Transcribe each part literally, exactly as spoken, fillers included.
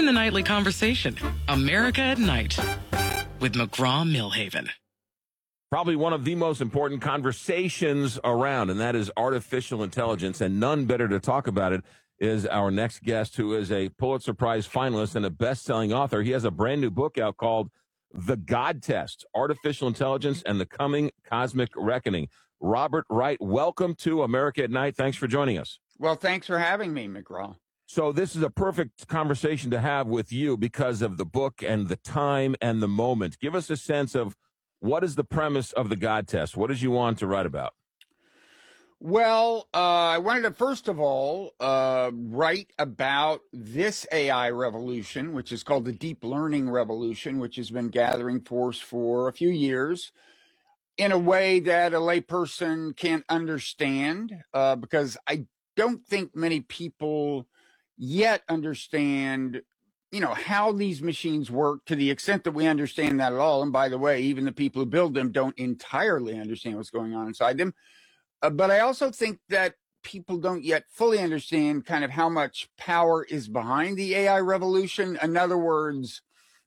Join the nightly conversation. America at Night with McGraw-Milhaven. Probably one of the most important conversations around, and that is artificial intelligence, and none better to talk about it is our next guest, who is a Pulitzer Prize finalist and a best-selling author. He has a brand new book out called The God Test, Artificial Intelligence and the Coming Cosmic Reckoning. Robert Wright, welcome to America at Night. Thanks for joining us. Well, thanks for having me, McGraw. So this is a perfect conversation to have with you because of the book and the time and the moment. Give us a sense of what is the premise of the God Test? What did you want to write about? Well, uh, I wanted to, first of all, uh, write about this A I revolution, which is called the deep learning revolution, which has been gathering force for a few years in a way that a layperson can't understand, uh, because I don't think many people yet understand, you know, how these machines work to the extent that we understand that at all. And by the way, even the people who build them don't entirely understand what's going on inside them. Uh, but I also think that people don't yet fully understand kind of how much power is behind the A I revolution. In other words,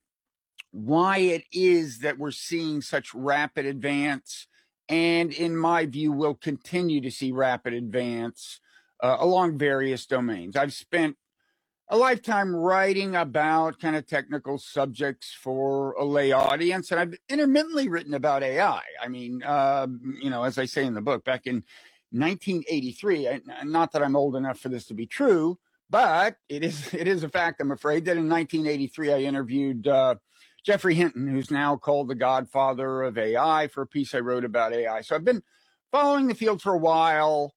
why it is that we're seeing such rapid advance, and in my view, we'll continue to see rapid advance uh, along various domains. I've spent a lifetime writing about kind of technical subjects for a lay audience, and I've intermittently written about A I. I mean, uh, you know, as I say in the book, back in nineteen eighty-three, I, not that I'm old enough for this to be true, but it is it is a fact, I'm afraid, that in nineteen eighty-three, I interviewed uh, Geoffrey Hinton, who's now called the godfather of A I, for a piece I wrote about A I. So I've been following the field for a while,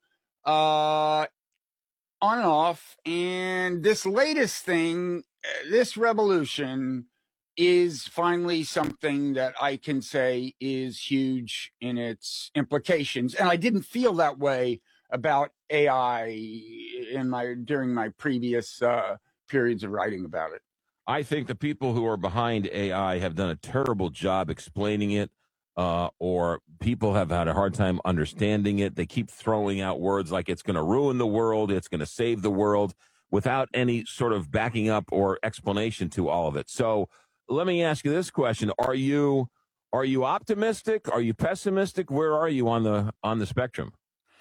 uh, on and off, and this latest thing, this revolution, is finally something that I can say is huge in its implications. And I didn't feel that way about A I in my during my previous uh, periods of writing about it. I think the people who are behind A I have done a terrible job explaining it, uh, or people have had a hard time understanding it. They keep throwing out words like it's going to ruin the world, it's going to save the world, without any sort of backing up or explanation to all of it. So let me ask you this question. Are you are you optimistic? Are you pessimistic? Where are you on the on the spectrum?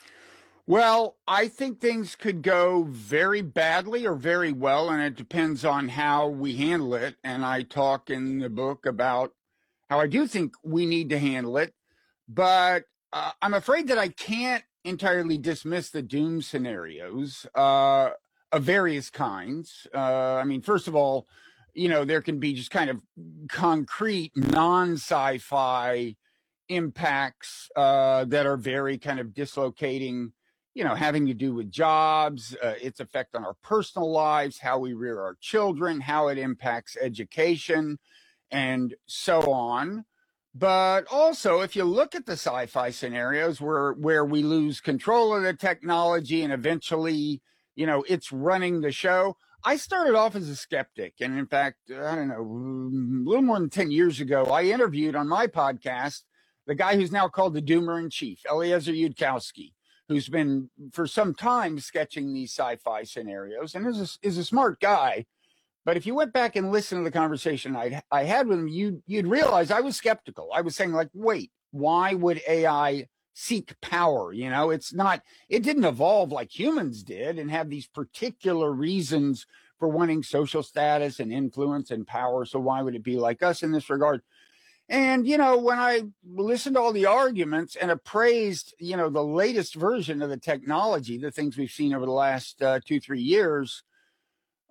Well, I think things could go very badly or very well, and it depends on how we handle it. And I talk in the book about how I do think we need to handle it, but uh, I'm afraid that I can't entirely dismiss the doom scenarios uh, of various kinds. Uh, I mean, first of all, you know, there can be just kind of concrete non-sci-fi impacts uh, that are very kind of dislocating, you know, having to do with jobs, uh, its effect on our personal lives, how we rear our children, how it impacts education, and so on. But also, if you look at the sci-fi scenarios where where we lose control of the technology and eventually, you know, it's running the show. I started off as a skeptic. And in fact, I don't know, a little more than ten years ago, I interviewed on my podcast the guy who's now called the Doomer in Chief, Eliezer Yudkowsky, who's been for some time sketching these sci-fi scenarios and is a, is a smart guy. But if you went back and listened to the conversation I I had with him, you, you'd realize I was skeptical. I was saying, like, wait, why would A I seek power? You know, it's not, it didn't evolve like humans did and have these particular reasons for wanting social status and influence and power. So why would it be like us in this regard? And, you know, when I listened to all the arguments and appraised, you know, the latest version of the technology, the things we've seen over the last uh, two, three years,